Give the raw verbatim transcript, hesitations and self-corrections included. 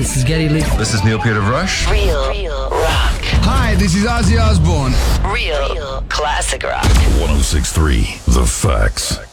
This is Geddy Lee. This is Neil Peter Rush. Real, real rock. Hi, this is Ozzy Osbourne. Real, real classic rock. one oh six point three The Facts.